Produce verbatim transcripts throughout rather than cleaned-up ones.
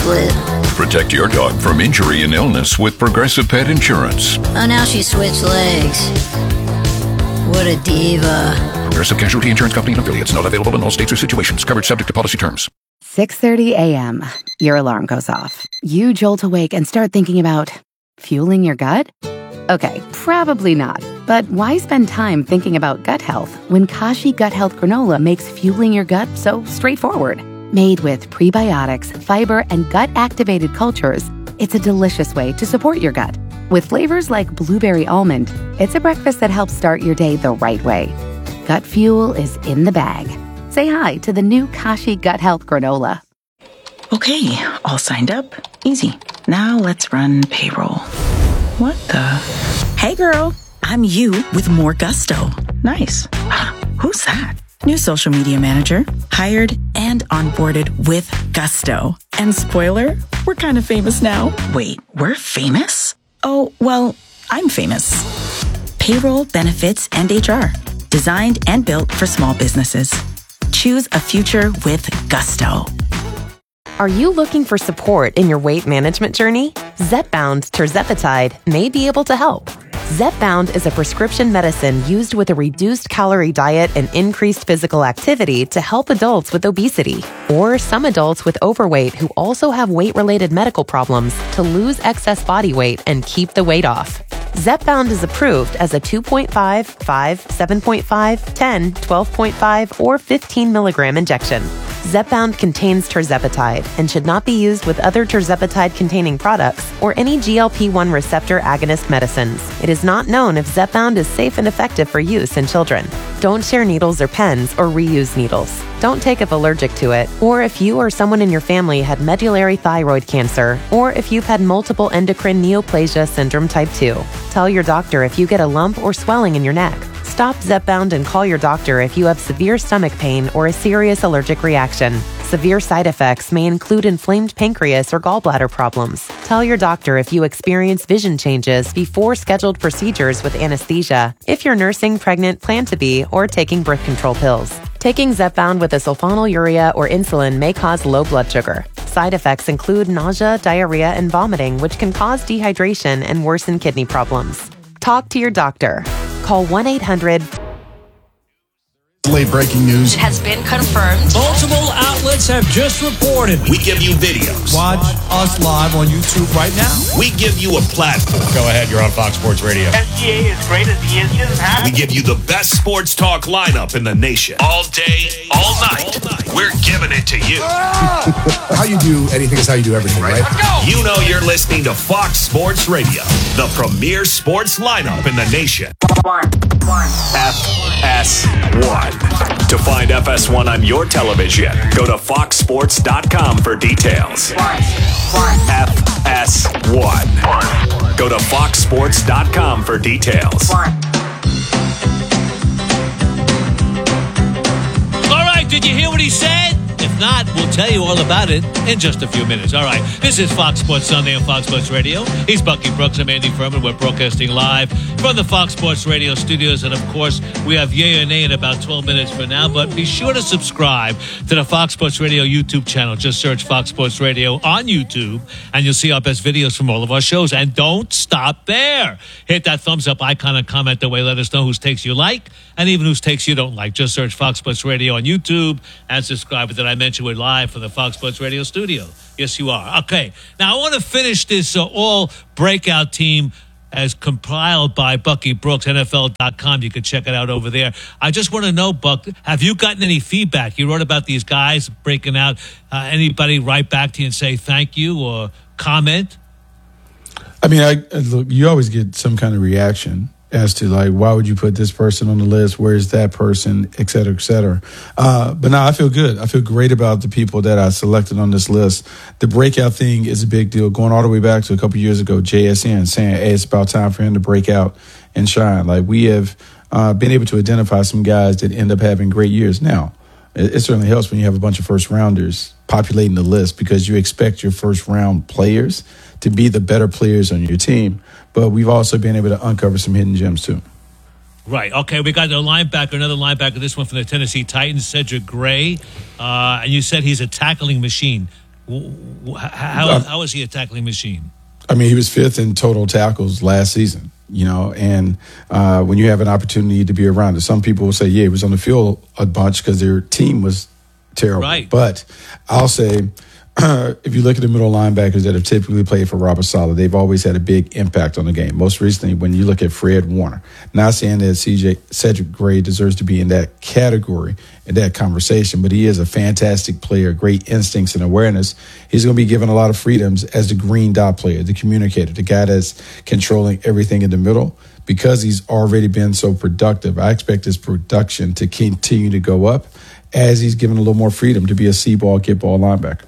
split. Protect your dog from injury and illness with Progressive Pet Insurance. Oh, now she switched legs. What a diva. Progressive Casualty Insurance Company and affiliates. Not available in all states or situations. Coverage subject to policy terms. six thirty a.m. Your alarm goes off. You jolt awake and start thinking about fueling your gut? Okay, probably not. But why spend time thinking about gut health when Kashi Gut Health Granola makes fueling your gut so straightforward? Made with prebiotics, fiber, and gut-activated cultures, it's a delicious way to support your gut. With flavors like blueberry almond, it's a breakfast that helps start your day the right way. Gut fuel is in the bag. Say hi to the new Kashi Gut Health Granola. Okay, all signed up. Easy. Now let's run payroll. What the? Hey girl, I'm you with more gusto. Nice. Who's that? New social media manager, hired and onboarded with gusto. And spoiler, we're kind of famous now. Wait, we're famous? Oh, well, I'm famous. Payroll, benefits, and H R. Designed and built for small businesses. Choose a future with gusto. Are you looking for support in your weight management journey? Zepbound tirzepatide may be able to help. Zepbound is a prescription medicine used with a reduced calorie diet and increased physical activity to help adults with obesity or some adults with overweight who also have weight-related medical problems to lose excess body weight and keep the weight off. Zepbound is approved as a two point five, five, seven point five, ten, twelve point five, or fifteen milligram injection. Zepbound contains tirzepatide and should not be used with other tirzepatide-containing products or any G L P one receptor agonist medicines. It is not known if Zepbound is safe and effective for use in children. Don't share needles or pens or reuse needles. Don't take if allergic to it, or if you or someone in your family had medullary thyroid cancer, or if you've had multiple endocrine neoplasia syndrome type two. Tell your doctor if you get a lump or swelling in your neck. Stop Zepbound and call your doctor if you have severe stomach pain or a serious allergic reaction. Severe side effects may include inflamed pancreas or gallbladder problems. Tell your doctor if you experience vision changes before scheduled procedures with anesthesia, if you're nursing, pregnant, plan to be, or taking birth control pills. Taking Zepbound with a sulfonylurea or insulin may cause low blood sugar. Side effects include nausea, diarrhea, and vomiting, which can cause dehydration and worsen kidney problems. Talk to your doctor. Call one eight hundred Late breaking news has been confirmed. Multiple outlets have just reported. We give you videos. Watch us live on YouTube right now. We give you a platform. Go ahead, you're on Fox Sports Radio. S G A is great as the engine has. We give you the best sports talk lineup in the nation. All day, all night. All night. We're giving it to you. How you do anything is how you do everything, right? Let's go. You know you're listening to Fox Sports Radio, the premier sports lineup in the nation. One, one. F S one. To find F S one on your television, go to fox sports dot com for details. One, one. F S one. Go to fox sports dot com for details. One. All right, did you hear what he said? If not, we'll tell you all about it in just a few minutes. All right, this is Fox Sports Sunday on Fox Sports Radio. He's Bucky Brooks. I'm Andy Furman. We're broadcasting live from the Fox Sports Radio studios. And, of course, we have Yay or Nay in about twelve minutes from now. But be sure to subscribe to the Fox Sports Radio YouTube channel. Just search Fox Sports Radio on YouTube, and you'll see our best videos from all of our shows. And don't stop there. Hit that thumbs up icon and comment that way. Let us know whose takes you like and even whose takes you don't like. Just search Fox Sports Radio on YouTube and subscribe. Did I mention we're live from the Fox Sports Radio studio? Yes, you are. Okay. Now, I want to finish this uh, all breakout team as compiled by Bucky Brooks, N F L dot com. You can check it out over there. I just want to know, Buck, have you gotten any feedback? You wrote about these guys breaking out. Uh, anybody write back to you and say thank you or comment? I mean, I look, you always get some kind of reaction as to, like, why would you put this person on the list? Where's that person, et cetera, et cetera. Uh, but no, I feel good. I feel great about the people that I selected on this list. The breakout thing is a big deal. Going all the way back to a couple years ago, J S N saying, hey, it's about time for him to break out and shine. Like, we have uh, been able to identify some guys that end up having great years. Now, it, it certainly helps when you have a bunch of first rounders populating the list because you expect your first round players to be the better players on your team. But we've also been able to uncover some hidden gems, too. Right. Okay, we got a linebacker, another linebacker, this one from the Tennessee Titans, Cedric Gray. Uh, and you said he's a tackling machine. How, how is he a tackling machine? I mean, he was fifth in total tackles last season, you know, and uh, when you have an opportunity to be around it, some people will say, yeah, he was on the field a bunch because their team was terrible. Right. But I'll say, if you look at the middle linebackers that have typically played for Robert Saleh, they've always had a big impact on the game. Most recently, when you look at Fred Warner, not saying that C J Cedric Gray deserves to be in that category, in that conversation, but he is a fantastic player, great instincts and awareness. He's going to be given a lot of freedoms as the green dot player, the communicator, the guy that's controlling everything in the middle. Because he's already been so productive, I expect his production to continue to go up as he's given a little more freedom to be a see-ball, get-ball linebacker.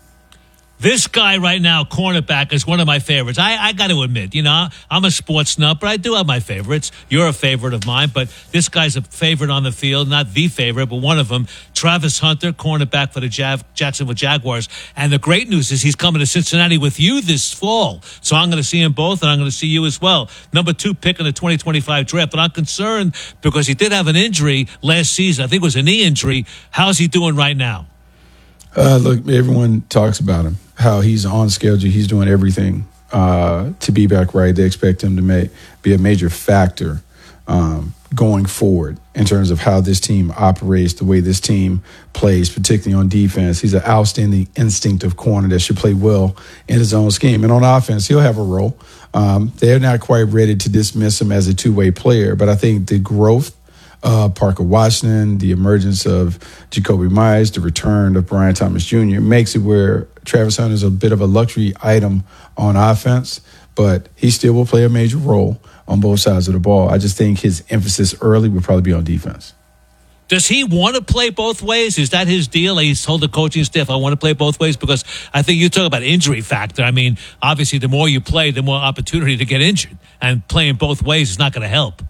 This guy right now, cornerback, is one of my favorites. I, I got to admit, you know, I'm a sports nut, but I do have my favorites. You're a favorite of mine, but this guy's a favorite on the field, not the favorite, but one of them. Travis Hunter, cornerback for the Jav- Jacksonville Jaguars. And the great news is he's coming to Cincinnati with you this fall. So I'm going to see him both, and I'm going to see you as well. Number two pick in the twenty twenty-five draft. But I'm concerned because he did have an injury last season. I think it was a knee injury. How's he doing right now? Uh, look, everyone talks about him, how he's on schedule. He's doing everything uh, to be back right. They expect him to make, be a major factor um, going forward in terms of how this team operates, the way this team plays, particularly on defense. He's an outstanding instinctive corner that should play well in his own scheme. And on offense, he'll have a role. Um, they're not quite ready to dismiss him as a two-way player, but I think the growth Uh, Parker Washington, the emergence of Jacoby Myers, the return of Brian Thomas Junior makes it where Travis Hunter is a bit of a luxury item on offense, but he still will play a major role on both sides of the ball. I just think his emphasis early would probably be on defense. Does he want to play both ways? Is that his deal? He's told the coaching staff, I want to play both ways, because I think you talk about injury factor. I mean, obviously, the more you play, the more opportunity to get injured, and playing both ways is not going to help.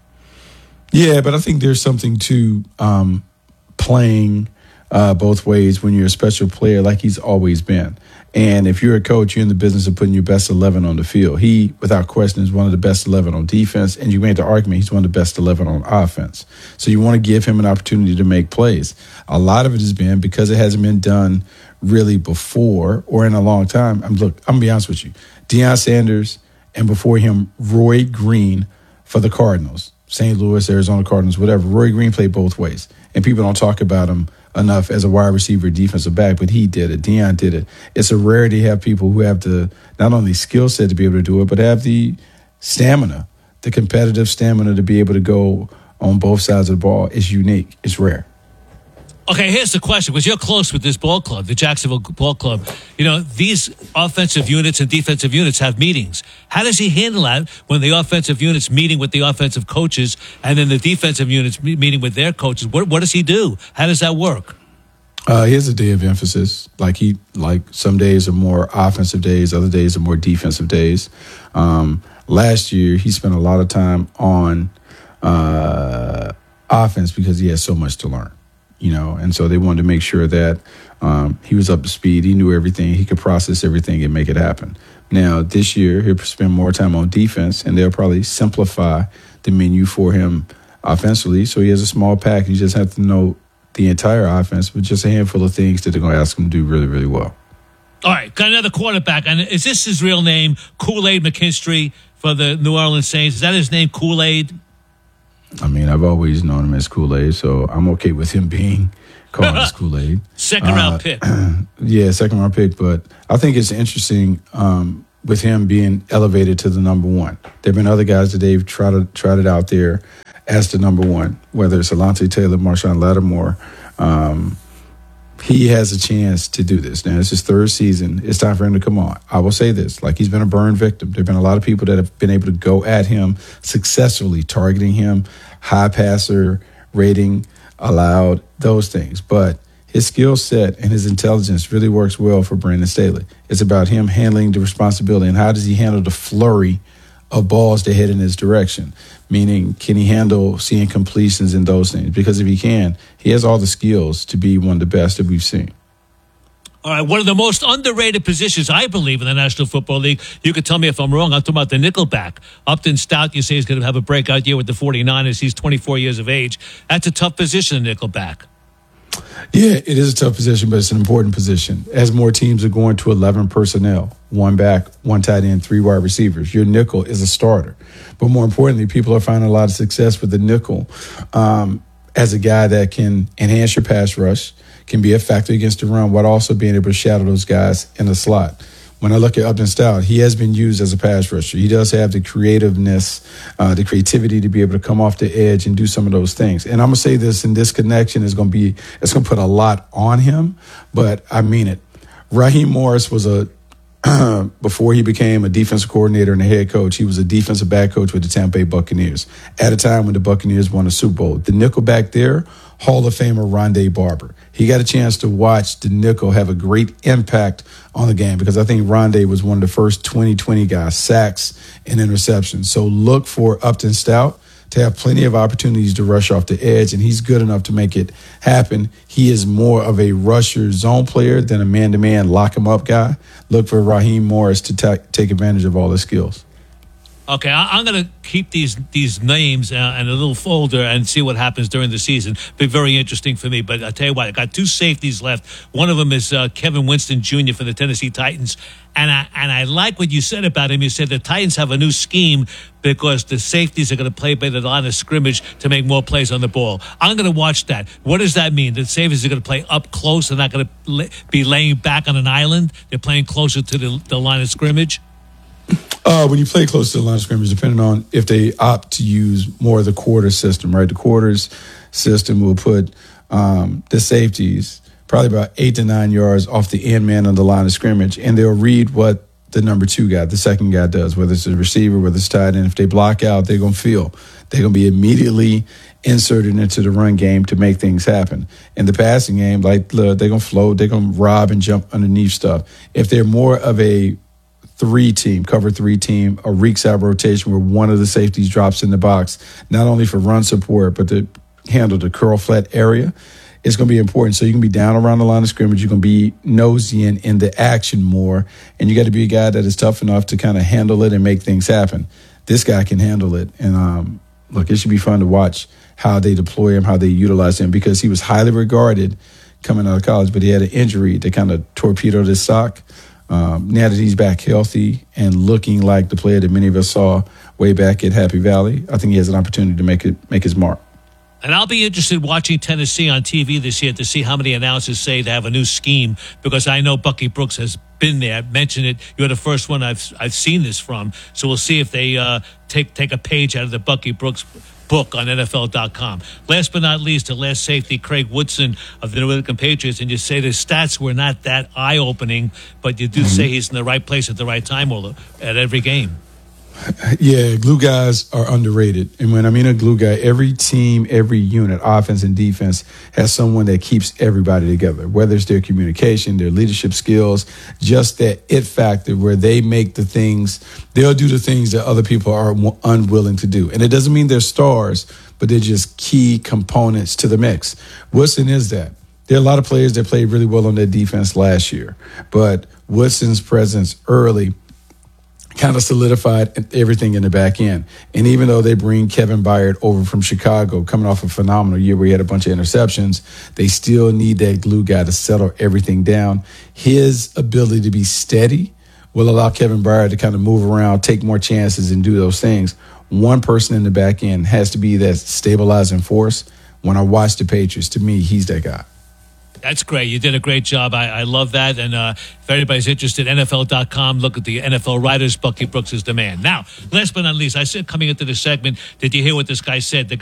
Yeah, but I think there's something to um, playing uh, both ways when you're a special player like he's always been. And if you're a coach, you're in the business of putting your best eleven on the field. He, without question, is one of the best eleven on defense. And you made the argument he's one of the best eleven on offense. So you want to give him an opportunity to make plays. A lot of it has been because it hasn't been done really before or in a long time. I'm, look, I'm going to be honest with you. Deion Sanders and before him, Roy Green for the Cardinals. Saint Louis, Arizona Cardinals, whatever. Roy Green played both ways. And people don't talk about him enough as a wide receiver, defensive back, but he did it. Deion did it. It's a rarity to have people who have the not only skill set to be able to do it, but have the stamina, the competitive stamina to be able to go on both sides of the ball. It's unique. It's rare. Okay, here's the question, because you're close with this ball club, the Jacksonville Ball Club. You know, these offensive units and defensive units have meetings. How does he handle that when the offensive unit's meeting with the offensive coaches and then the defensive unit's meeting with their coaches? What, what does he do? How does that work? Uh, he has a day of emphasis. Like he, like some days are more offensive days, other days are more defensive days. Um, last year, he spent a lot of time on uh, offense because he has so much to learn. You know, and so they wanted to make sure that um, he was up to speed. He knew everything. He could process everything and make it happen. Now, this year, he'll spend more time on defense, and they'll probably simplify the menu for him offensively. So he has a small pack. You just have to know the entire offense with just a handful of things that they're going to ask him to do really, really well. All right, got another quarterback. And is this his real name, Kool-Aid McKinstry for the New Orleans Saints? Is that his name, Kool-Aid? I mean, I've always known him as Kool-Aid, so I'm okay with him being called as Kool-Aid. Second round uh, pick. Yeah, second round pick. But I think it's interesting um, with him being elevated to the number one. There have been other guys that they've tried, tried it out there as the number one, whether it's Alontae Taylor, Marshawn Lattimore. Um, he has a chance to do this. Now, it's his third season. It's time for him to come on. I will say this, like he's been a burn victim. There have been a lot of people that have been able to go at him successfully, targeting him, high passer rating allowed, those things. But his skill set and his intelligence really works well for Brandon Staley. It's about him handling the responsibility and how does he handle the flurry of balls that head in his direction, meaning can he handle seeing completions and those things? Because if he can, he has all the skills to be one of the best that we've seen. All right, one of the most underrated positions, I believe, in the National Football League. You could tell me if I'm wrong. I'm talking about the nickelback. Upton Stout, you say, is going to have a breakout year with the forty-niners. He's twenty-four years of age. That's a tough position, nickelback. Yeah, it is a tough position, but it's an important position. As more teams are going to eleven personnel, one back, one tight end, three wide receivers, your nickel is a starter. But more importantly, people are finding a lot of success with the nickel um, as a guy that can enhance your pass rush, can be a factor against the run, while also being able to shadow those guys in the slot. When I look at Upton Stout, he has been used as a pass rusher. He does have the creativeness, uh, the creativity to be able to come off the edge and do some of those things. And I'm going to say this, and this connection is going to be, it's going to put a lot on him, but I mean it. Raheem Morris was a, before he became a defensive coordinator and a head coach, he was a defensive back coach with the Tampa Bay Buccaneers at a time when the Buccaneers won a Super Bowl. The nickel back there, Hall of Famer Rondé Barber. He got a chance to watch the nickel have a great impact on the game because I think Rondé was one of the first twenty twenty guys, sacks and interceptions. So look for Upton Stout to have plenty of opportunities to rush off the edge, and he's good enough to make it happen. He is more of a rusher zone player than a man-to-man lock-him-up guy. Look for Raheem Morris to ta- take advantage of all his skills. Okay, I, I'm going to keep these these names uh, in a little folder and see what happens during the season. Be very interesting for me. But I'll tell you what, I got two safeties left. One of them is uh, Kevin Winston Junior for the Tennessee Titans. And I, and I like what you said about him. You said the Titans have a new scheme because the safeties are going to play by the line of scrimmage to make more plays on the ball. I'm going to watch that. What does that mean? The safeties are going to play up close. They're not going to be laying back on an island. They're playing closer to the, the line of scrimmage. Uh, when you play close to the line of scrimmage, depending on if they opt to use more of the quarter system, right? The quarters system will put um, the safeties probably about eight to nine yards off the end man on the line of scrimmage, and they'll read what the number two guy, the second guy does, whether it's a receiver, whether it's tight end. If they block out, they're going to feel. They're going to be immediately inserted into the run game to make things happen. In the passing game, like they're going to float, they're going to rob and jump underneath stuff. If they're more of a three team, cover three team, a reach out rotation where one of the safeties drops in the box, not only for run support, but to handle the curl flat area, it's going to be important. So you can be down around the line of scrimmage. You can be nosing in the action more, and you got to be a guy that is tough enough to kind of handle it and make things happen. This guy can handle it. And um, look, it should be fun to watch how they deploy him, how they utilize him, because he was highly regarded coming out of college, but he had an injury that kind of torpedoed his sock. Um, now that he's back healthy and looking like the player that many of us saw way back at Happy Valley, I think he has an opportunity to make it make his mark. And I'll be interested watching Tennessee on T V this year to see how many announcers say they have a new scheme, because I know Bucky Brooks has been there, mentioned it. You're the first one I've I've seen this from. So we'll see if they uh, take take a page out of the Bucky Brooks book on N F L dot com. Last but not least, the last safety, Craig Woodson of the New England Patriots, and you say the stats were not that eye-opening, but you do mm-hmm. say he's in the right place at the right time at every game. Yeah, glue guys are underrated. And when I mean a glue guy, every team, every unit, offense and defense, has someone that keeps everybody together, whether it's their communication, their leadership skills, just that it factor where they make the things, they'll do the things that other people are unwilling to do. And it doesn't mean they're stars, but they're just key components to the mix. Woodson is that. There are a lot of players that played really well on their defense last year, but Woodson's presence early kind of solidified everything in the back end. And even though they bring Kevin Byard over from Chicago, coming off a phenomenal year where he had a bunch of interceptions, they still need that glue guy to settle everything down. His ability to be steady will allow Kevin Byard to kind of move around, take more chances, and do those things. One person in the back end has to be that stabilizing force. When I watch the Patriots, to me, he's that guy. That's great. You did a great job. I, I love that. And uh, if anybody's interested, N F L dot com, look at the N F L writers. Bucky Brooks is the man. Now, last but not least, I said coming into the segment, did you hear what this guy said? The